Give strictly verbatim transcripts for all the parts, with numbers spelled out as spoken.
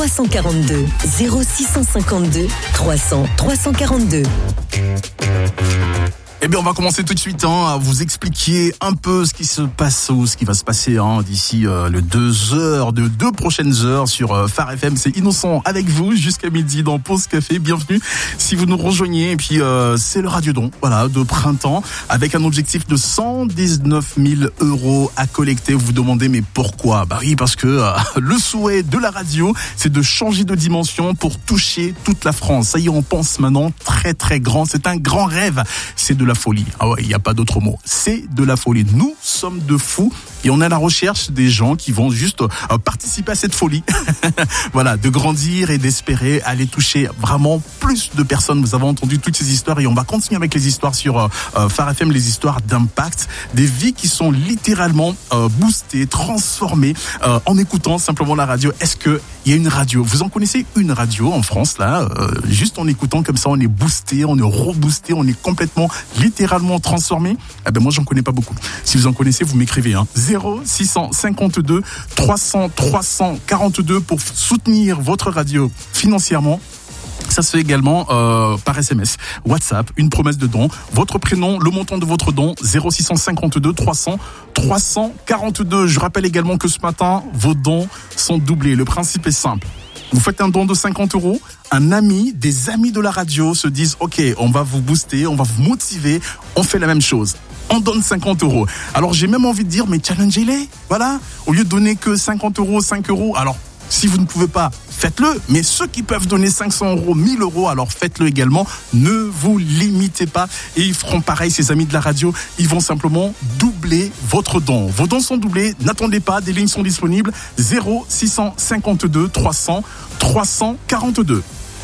trois cent quarante-deux. zéro six cent cinquante-deux trois cents trois cent quarante-deux. Eh bien, on va commencer tout de suite hein, à vous expliquer un peu ce qui se passe ou ce qui va se passer hein, d'ici euh, les deux heures, de deux prochaines heures sur euh, Phare F M. C'est Innocent avec vous jusqu'à midi dans Pause Café. Bienvenue si vous nous rejoignez. Et puis, euh, c'est le Radiodon, voilà, de printemps avec un objectif de cent dix-neuf mille euros à collecter. Vous vous demandez, mais pourquoi ? Bah oui, parce que euh, le souhait de la radio, c'est de changer de dimension pour toucher toute la France. Ça y est, on pense maintenant très très grand. C'est un grand rêve. C'est de la folie. Ah ouais, il n'y a pas d'autre mot. C'est de la folie. Nous sommes de fous et on est à la recherche des gens qui vont juste euh, participer à cette folie. Voilà, de grandir et d'espérer aller toucher vraiment plus de personnes. Vous avez entendu toutes ces histoires et on va continuer avec les histoires sur euh, Phare F M, les histoires d'impact, des vies qui sont littéralement euh, boostées, transformées euh, en écoutant simplement la radio. Est-ce que il y a une radio ? Vous en connaissez une radio en France là euh, juste en écoutant comme ça, on est boosté, on est reboosté, on est complètement littéralement transformé. Eh ben moi j'en connais pas beaucoup. Si vous en connaissez, vous m'écrivez hein. zéro six cent cinquante-deux trois cents trois cent quarante-deux pour soutenir votre radio financièrement. Ça se fait également euh, par S M S, WhatsApp, une promesse de don, votre prénom, le montant de votre don, zéro six cent cinquante-deux trois cents trois cent quarante-deux. Je rappelle également que ce matin, vos dons sont doublés. Le principe est simple. Vous faites un don de cinquante euros, un ami, des amis de la radio se disent « Ok, on va vous booster, on va vous motiver, on fait la même chose. » On donne cinquante euros. Alors j'ai même envie de dire « Mais challengez-les !» Voilà, au lieu de donner que cinquante euros, cinq euros, alors si vous ne pouvez pas, faites-le. Mais ceux qui peuvent donner cinq cents euros, mille euros, alors faites-le également. Ne vous limitez pas. Et ils feront pareil, ces amis de la radio. Ils vont simplement doubler votre don. Vos dons sont doublés. N'attendez pas. Des lignes sont disponibles. zéro six cent cinquante-deux trois cents trois cent quarante-deux.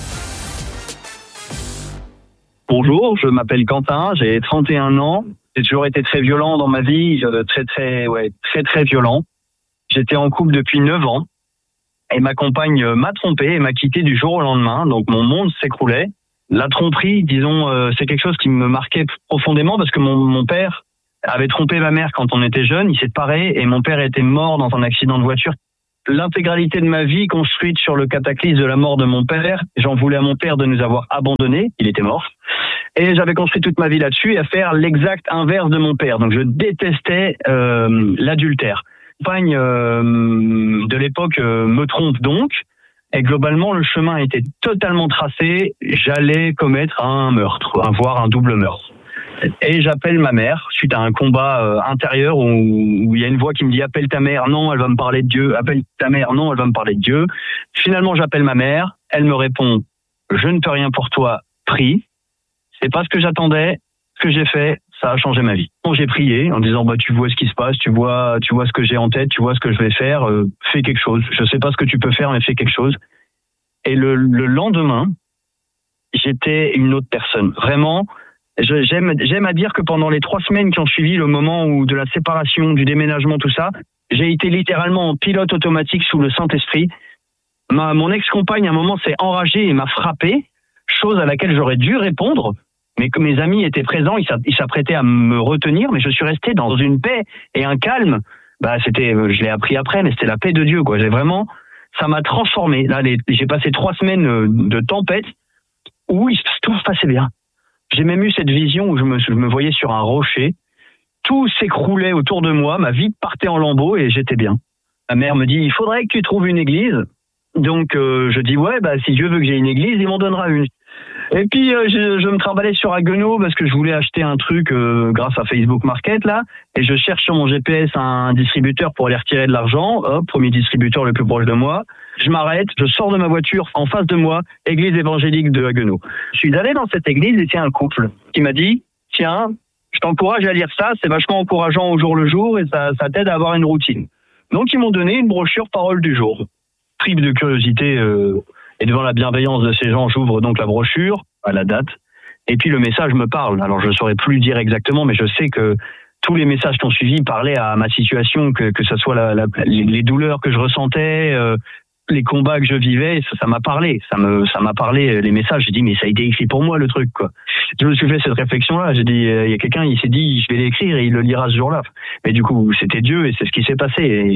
Bonjour, je m'appelle Quentin. J'ai trente et un ans. J'ai toujours été très violent dans ma vie. Très, très, ouais, très, très violent. J'étais en couple depuis neuf ans. Et ma compagne m'a trompé et m'a quitté du jour au lendemain. Donc mon monde s'écroulait. La tromperie, disons, euh, c'est quelque chose qui me marquait profondément parce que mon, mon père avait trompé ma mère quand on était jeune. Il s'est séparé et mon père était mort dans un accident de voiture. L'intégralité de ma vie construite sur le cataclysme de la mort de mon père. J'en voulais à mon père de nous avoir abandonnés. Il était mort. Et j'avais construit toute ma vie là-dessus et à faire l'exact inverse de mon père. Donc je détestais euh, l'adultère. La compagne euh, de l'époque euh, me trompe donc, et globalement le chemin était totalement tracé. J'allais commettre un meurtre, voire un double meurtre. Et j'appelle ma mère suite à un combat euh, intérieur où, où il y a une voix qui me dit appelle ta mère, non, elle va me parler de Dieu. Appelle ta mère, non, elle va me parler de Dieu. Finalement, j'appelle ma mère. Elle me répond je ne peux rien pour toi, prie. C'est pas ce que j'attendais. Ce que j'ai fait, ça a changé ma vie. Bon, j'ai prié en disant bah tu vois ce qui se passe, tu vois, tu vois ce que j'ai en tête, tu vois ce que je vais faire, euh, fais quelque chose. Je sais pas ce que tu peux faire, mais fais quelque chose. Et le, le lendemain, j'étais une autre personne. Vraiment, je, j'aime, j'aime à dire que pendant les trois semaines qui ont suivi le moment où de la séparation, du déménagement, tout ça, j'ai été littéralement en pilote automatique sous le Saint-Esprit. Ma, mon ex-compagne, à un moment, s'est enragée et m'a frappé, chose à laquelle j'aurais dû répondre. Mais que mes amis étaient présents, ils s'apprêtaient à me retenir, mais je suis resté dans une paix et un calme. Bah, c'était, je l'ai appris après, mais c'était la paix de Dieu, quoi. J'ai vraiment, ça m'a transformé. Là, les, j'ai passé trois semaines de tempête où tout se passait bien. J'ai même eu cette vision où je me, je me voyais sur un rocher. Tout s'écroulait autour de moi, ma vie partait en lambeaux et j'étais bien. Ma mère me dit, il faudrait que tu trouves une église. Donc, euh, je dis, ouais, bah, si Dieu veut que j'ai une église, il m'en donnera une. Et puis euh, je, je me trimballais sur Haguenau parce que je voulais acheter un truc euh, grâce à Facebook Market là, et je cherche sur mon G P S un distributeur pour aller retirer de l'argent. Hop, premier distributeur le plus proche de moi. Je m'arrête, je sors de ma voiture, en face de moi, église évangélique de Haguenau. Je suis allé dans cette église et c'est un couple qui m'a dit tiens, je t'encourage à lire ça, c'est vachement encourageant au jour le jour et ça, ça t'aide à avoir une routine. Donc ils m'ont donné une brochure Parole du jour. Tripe de curiosité. Euh, Et devant la bienveillance de ces gens, j'ouvre donc la brochure, à la date, et puis le message me parle. Alors je ne saurais plus dire exactement, mais je sais que tous les messages qui ont suivi parlaient à ma situation, que, que ce soit la, la, les douleurs que je ressentais, euh, les combats que je vivais, ça, ça m'a parlé. Ça me, ça m'a parlé, les messages. J'ai dit, mais ça a été écrit pour moi, le truc, quoi. Je me suis fait cette réflexion-là. J'ai dit, il euh, y a quelqu'un, il s'est dit, je vais l'écrire et il le lira ce jour-là. Mais du coup, c'était Dieu et c'est ce qui s'est passé. Et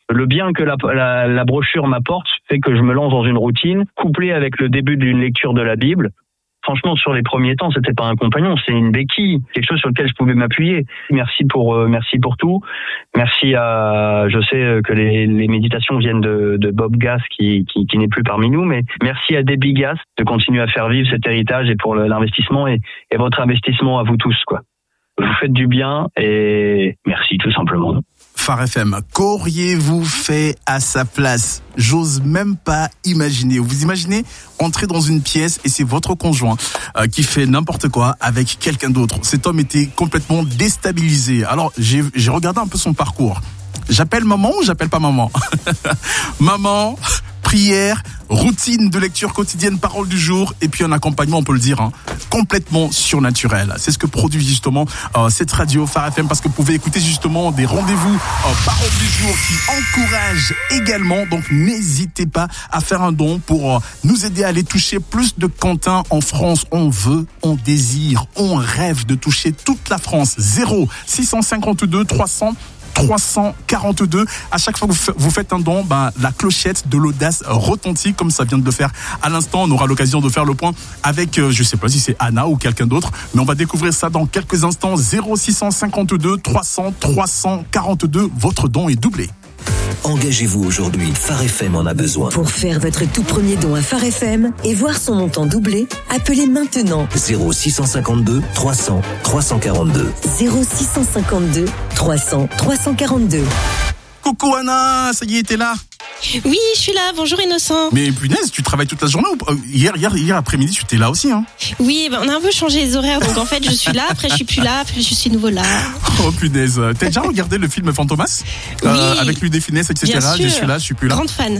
Le bien que la, la, la brochure m'apporte fait que je me lance dans une routine, couplée avec le début d'une lecture de la Bible. Franchement, sur les premiers temps, c'était pas un compagnon, c'est une béquille, quelque chose sur lequel je pouvais m'appuyer. Merci pour, euh, merci pour tout. Merci à, je sais que les, les méditations viennent de, de Bob Gass qui, qui, qui n'est plus parmi nous, mais merci à Debbie Gass de continuer à faire vivre cet héritage et pour l'investissement et, et votre investissement à vous tous, quoi. Vous faites du bien et merci tout simplement. Phare F M, qu'auriez-vous fait à sa place? J'ose même pas imaginer. Vous imaginez entrer dans une pièce et c'est votre conjoint euh, qui fait n'importe quoi avec quelqu'un d'autre. Cet homme était complètement déstabilisé. Alors j'ai, j'ai regardé un peu son parcours. J'appelle maman ou j'appelle pas maman? Maman, prière, routine de lecture quotidienne, parole du jour, et puis un accompagnement, on peut le dire, hein, complètement surnaturel. C'est ce que produit justement euh, cette radio Phare F M, parce que vous pouvez écouter justement des rendez-vous euh, parole du jour qui encouragent également. Donc n'hésitez pas à faire un don pour euh, nous aider à aller toucher plus de Quentin en France. On veut, on désire, on rêve de toucher toute la France. zéro six cent cinquante-deux trois cents trois cent quarante-deux. À chaque fois que vous faites un don, ben, la clochette de l'audace retentit, comme ça vient de le faire à l'instant. On aura l'occasion de faire le point avec, euh, je sais pas si c'est Anna ou quelqu'un d'autre, mais on va découvrir ça dans quelques instants. zéro six cent cinquante-deux trois cents trois cent quarante-deux. Votre don est doublé. Engagez-vous aujourd'hui, Phare F M en a besoin. Pour faire votre tout premier don à Phare F M et voir son montant doublé, appelez maintenant zéro six cent cinquante-deux trois cents trois cent quarante-deux. zéro six cent cinquante-deux trois cents trois cent quarante-deux. Coucou Anna, ça y est, t'es là? Oui, je suis là. Bonjour Innocent. Mais punaise, tu travailles toute la journée ou... hier, hier, hier après-midi, tu étais là aussi, hein? Oui, ben, on a un peu changé les horaires, donc en fait, je suis là, après je suis plus là, après je suis nouveau là. Oh punaise, t'as déjà regardé le film Fantomas? Oui. Euh, avec Louis de Funès, et cetera. Bien sûr. Je suis là, je suis plus là. Grande fan.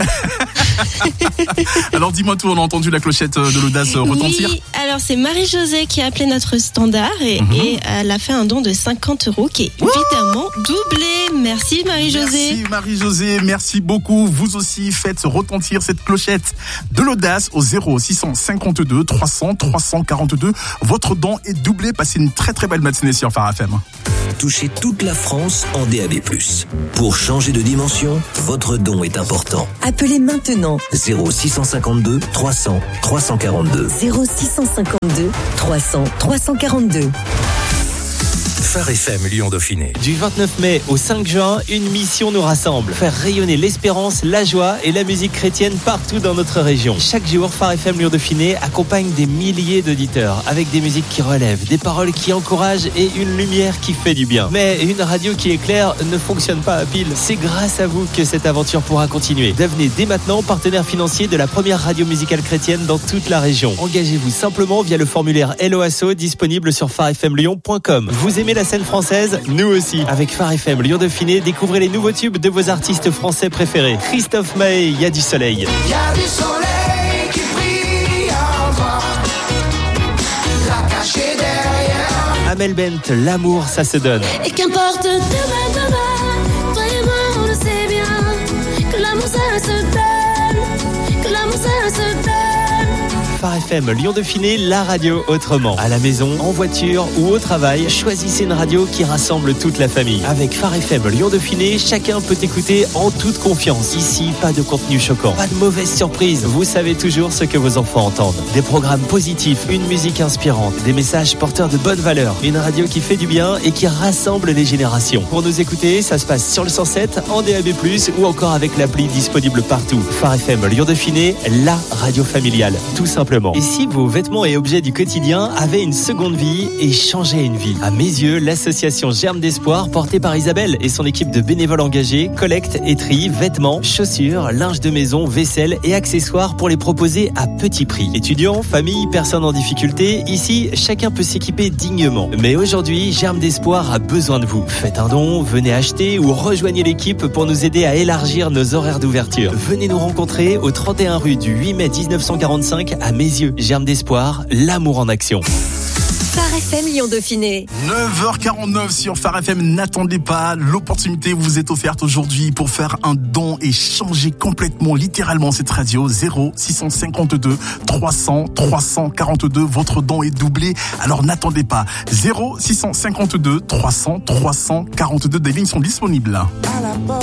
Alors dis-moi tout, on a entendu la clochette de l'audace retentir? Oui, alors c'est Marie-Josée qui a appelé notre standard et, mm-hmm. et elle a fait un don de cinquante euros qui est évidemment doublé. Merci Marie-Josée. Merci Marie-Josée, merci beaucoup. Vous aussi faites retentir cette clochette de l'audace au zéro six cent cinquante-deux trois cents trois cent quarante-deux. Votre don est doublé. Passez une très très belle matinée sur Phare F M. Touchez toute la France en D A B plus. Pour changer de dimension, votre don est important. Appelez maintenant zéro six cent cinquante-deux trois cents trois cent quarante-deux. zéro six cent cinquante-deux trois cents trois cent quarante-deux. Phare F M Lyon Dauphiné. Du vingt-neuf mai au cinq juin, une mission nous rassemble. Faire rayonner l'espérance, la joie et la musique chrétienne partout dans notre région. Chaque jour, Phare F M Lyon Dauphiné accompagne des milliers d'auditeurs avec des musiques qui relèvent, des paroles qui encouragent et une lumière qui fait du bien. Mais une radio qui éclaire ne fonctionne pas à pile. C'est grâce à vous que cette aventure pourra continuer. Devenez dès maintenant partenaire financier de la première radio musicale chrétienne dans toute la région. Engagez-vous simplement via le formulaire L O A S O disponible sur phare f m lyon point com. Vous aimez la scène française? Nous aussi. Avec Phare F M Lyon Dauphiné, découvrez les nouveaux tubes de vos artistes français préférés. Christophe Maé, Il y a du soleil. Il y a du soleil qui brille en moi, la cacher derrière. Amel Bent, L'amour, ça se donne. Et qu'importe demain, demain, toi et moi on le sait bien, que l'amour ça se donne, que l'amour ça se donne. Phare F M Lyon Dauphiné, la radio autrement. À la maison, en voiture ou au travail, choisissez une radio qui rassemble toute la famille. Avec Phare F M Lyon Dauphiné, chacun peut écouter en toute confiance. Ici, pas de contenu choquant, pas de mauvaises surprises. Vous savez toujours ce que vos enfants entendent. Des programmes positifs, une musique inspirante, des messages porteurs de bonnes valeurs. Une radio qui fait du bien et qui rassemble les générations. Pour nous écouter, ça se passe sur le cent sept, en D A B plus, ou encore avec l'appli disponible partout. Phare F M Lyon Dauphiné, la radio familiale, tout simplement. Et si vos vêtements et objets du quotidien avaient une seconde vie et changeaient une vie? À mes yeux, l'association Germe d'Espoir, portée par Isabelle et son équipe de bénévoles engagés, collecte et trie vêtements, chaussures, linge de maison, vaisselle et accessoires pour les proposer à petit prix. Étudiants, familles, personnes en difficulté, ici, chacun peut s'équiper dignement. Mais aujourd'hui, Germe d'Espoir a besoin de vous. Faites un don, venez acheter ou rejoignez l'équipe pour nous aider à élargir nos horaires d'ouverture. Venez nous rencontrer au trente et un rue du huit mai dix-neuf cent quarante-cinq à mes yeux. Germe d'Espoir, l'amour en action. Phare F M Lyon Dauphiné. neuf heures quarante-neuf sur Phare F M. N'attendez pas, l'opportunité vous est offerte aujourd'hui pour faire un don et changer complètement, littéralement, cette radio. Zéro six cent cinquante-deux trois cents trois cent quarante-deux. Votre don est doublé. Alors n'attendez pas. Zéro six cent cinquante-deux trois cents trois cent quarante-deux. Des lignes sont disponibles. À la porte.